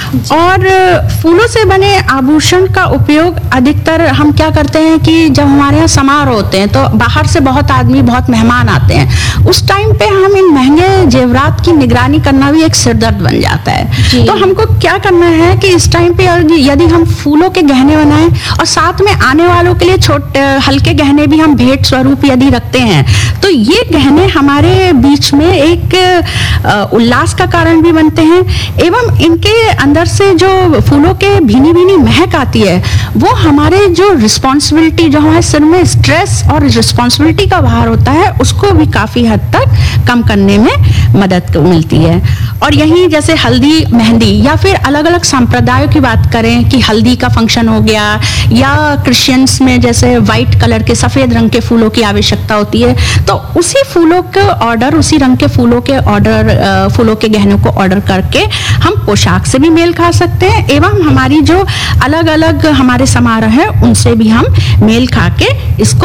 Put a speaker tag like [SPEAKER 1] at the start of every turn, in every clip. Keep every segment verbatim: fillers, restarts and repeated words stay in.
[SPEAKER 1] और फूलों से बने आभूषण का उपयोग अधिकतर हम क्या करते हैं कि जब हमारे यहाँ समारोह होते हैं तो बाहर से बहुत आदमी, बहुत मेहमान आते हैं, उस टाइम पे हम इन महंगे जेवरात की निगरानी करना भी एक सिरदर्द बन जाता है। तो हमको क्या करना है कि इस टाइम पे यदि हम फूलों के गहने बनाएं और साथ में आने वालों के लिए छोटे हल्के गहने भी हम भेंट स्वरूप यदि रखते हैं, तो ये गहने हमारे बीच में एक उल्लास का कारण भी बनते हैं, एवं इनके अंदर से जो फूलों के भीनी भीनी महक आती है वो हमारे जो रिस्पॉन्सिबिलिटी, जो हमारे सिर में स्ट्रेस और रिस्पॉन्सिबिलिटी का भार होता है, उसको भी काफी हद तक कम करने में मदद मिलती है। और यहीं जैसे हल्दी, मेहंदी या फिर अलग अलग संप्रदायों की बात करें कि हल्दी का फंक्शन हो गया, या क्रिश्चियंस में जैसे व्हाइट कलर के, सफेद रंग के फूलों की आवश्यकता होती है, तो उसी फूलों के ऑर्डर, उसी रंग के फूलों के ऑर्डर, फूलों के गहनों को ऑर्डर करके हम पोशाक से भी मेल खा सकते हैं, एवं हमारी जो अलग अलग हमारे समारोह है उनसे भी हम मेल खा के इसको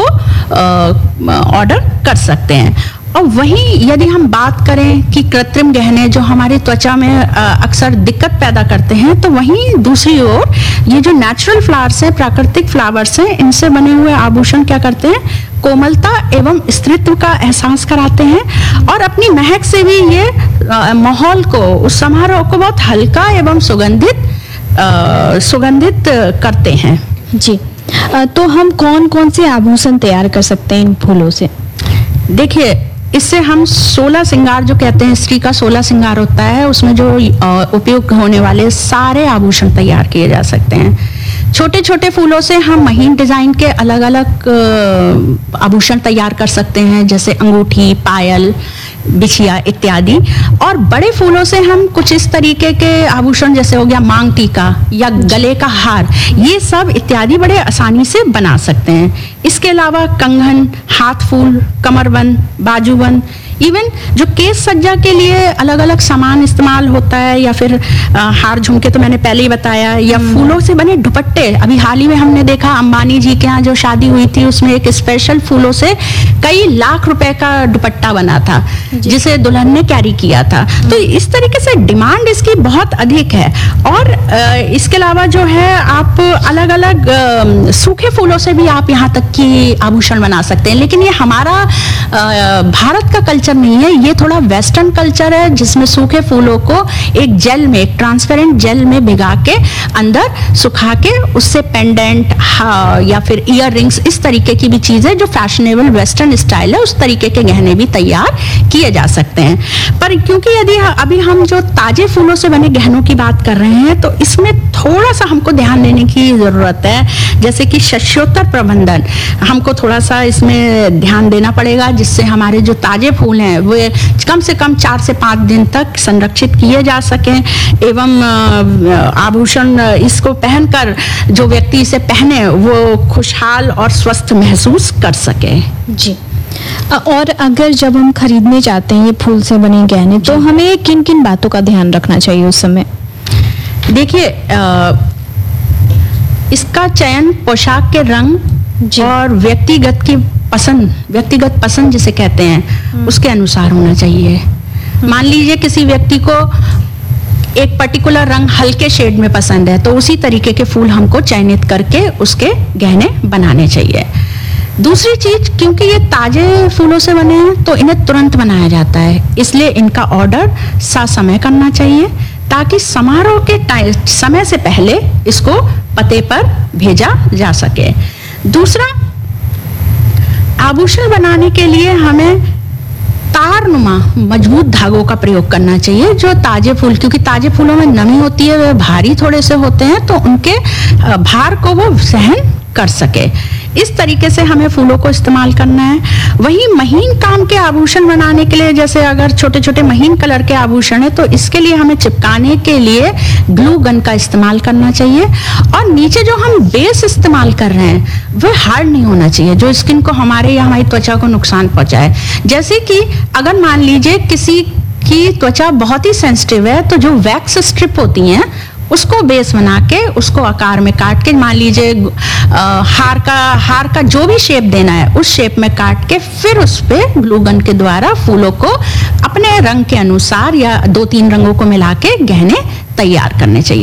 [SPEAKER 1] ऑर्डर कर सकते हैं। और वहीं यदि हम बात करें कि कृत्रिम गहने जो हमारी त्वचा में अक्सर दिक्कत पैदा करते हैं, तो वहीं दूसरी ओर ये जो नेचुरल फ्लावर्स हैं, प्राकृतिक फ्लावर्स हैं, इनसे बने हुए आभूषण क्या करते हैं, कोमलता एवं स्त्रीत्व का एहसास कराते हैं, और अपनी महक से भी ये माहौल को, उस समारोह को बहुत हल्का एवं सुगंधित सुगंधित करते हैं।
[SPEAKER 2] जी, तो हम कौन कौन से आभूषण तैयार कर सकते हैं इन फूलों से?
[SPEAKER 1] देखिए, इससे हम सोलह श्रृंगार जो कहते हैं, स्त्री का सोलह श्रृंगार होता है, उसमें जो उपयोग होने वाले सारे आभूषण तैयार किए जा सकते हैं। छोटे छोटे फूलों से हम महीन डिजाइन के अलग अलग आभूषण तैयार कर सकते हैं, जैसे अंगूठी, पायल, बिछिया इत्यादि। और बड़े फूलों से हम कुछ इस तरीके के आभूषण, जैसे हो गया मांग टीका या गले का हार, ये सब इत्यादि बड़े आसानी से बना सकते हैं। इसके अलावा कंगन, हाथ फूल, कमरबंद, बाजूबंद, इवन जो केस सज्जा के लिए अलग अलग सामान इस्तेमाल होता है, या फिर आ, हार झुमके तो मैंने पहले ही बताया, या फूलों से बने दुपट्टे। अभी हाल ही में हमने देखा अंबानी जी के यहाँ जो शादी हुई थी, उसमें एक स्पेशल फूलों से कई लाख रुपए का दुपट्टा बना था, जिसे दुल्हन ने कैरी किया था। तो इस तरीके से डिमांड इसकी बहुत अधिक है। और आ, इसके अलावा जो है, आप अलग अलग आ, सूखे फूलों से भी आप यहाँ तक की आभूषण बना सकते हैं, लेकिन ये हमारा आ, भारत का कल्चर नहीं है, ये थोड़ा वेस्टर्न कल्चर है, जिसमें सूखे फूलों को एक जेल में, एक ट्रांसपेरेंट जेल में भिगा के अंदर सुखा के उससे पेंडेंट या फिर ईयर रिंग्स, इस तरीके की भी चीजें जो फैशनेबल वेस्टर्न स्टाइल है, उस तरीके के गहने भी तैयार किए जा सकते हैं। पर क्योंकि यदि अभी हम जो ताजे फूलों से बने गहनों की बात कर रहे हैं, तो इसमें थोड़ा सा हमको ध्यान देने की जरूरत है, जैसे कि शस्योत्तर प्रबंधन, हमको थोड़ा सा इसमें ध्यान देना पड़ेगा, जिससे हमारे जो ताजे फूल हैं वो कम से कम चार से पाँच दिन तक संरक्षित किए जा सकें, एवं आभूषण इसको पहनकर जो व्यक्ति इसे पहने वो खुशहाल और स्वस्थ महसूस कर सके।
[SPEAKER 2] जी, और अगर जब हम खरीदने जाते हैं ये फूल से बने गहने, तो हमें किन किन बातों का ध्यान रखना चाहिए उस समय?
[SPEAKER 1] देखिए, इसका चयन पोशाक के रंग और व्यक्तिगत की पसंद, व्यक्तिगत पसंद जिसे कहते हैं, उसके अनुसार होना चाहिए। मान लीजिए किसी व्यक्ति को एक पर्टिकुलर रंग हल्के शेड में पसंद है, तो उसी तरीके के फूल हमको चयनित करके उसके गहने बनाने चाहिए। दूसरी चीज, क्योंकि ये ताजे फूलों से बने हैं तो इन्हें तुरंत बनाया जाता है, इसलिए इनका ऑर्डर ससमय करना चाहिए, ताकि समारोह के समय से पहले इसको पते पर भेजा जा सके। दूसरा, आभूषण बनाने के लिए हमें तारनुमा मजबूत धागों का प्रयोग करना चाहिए, जो ताजे फूल, क्योंकि ताजे फूलों में नमी होती है, वे भारी थोड़े से होते हैं, तो उनके भार को वो सहन कर सके। इस तरीके से हमें फूलों को इस्तेमाल करना है। वहीं महीन काम के आभूषण बनाने के लिए, जैसे अगर छोटे छोटे महीन कलर के आभूषण है, तो इसके लिए हमें चिपकाने के लिए ग्लू गन का इस्तेमाल करना चाहिए। और नीचे जो हम बेस इस्तेमाल कर रहे हैं वह हार्ड नहीं होना चाहिए, जो स्किन को, हमारे या हमारी त्वचा को नुकसान पहुंचाए। जैसे कि अगर मान लीजिए किसी की त्वचा बहुत ही सेंसिटिव है, तो जो वैक्स स्ट्रिप होती हैं उसको बेस बना के उसको आकार में काट के, मान लीजिए हार का हार का जो भी शेप देना है उस शेप में काट के, फिर उस पे ग्लू गन के द्वारा फूलों को अपने रंग के अनुसार या दो तीन रंगों को मिला के गहने तैयार करने चाहिए।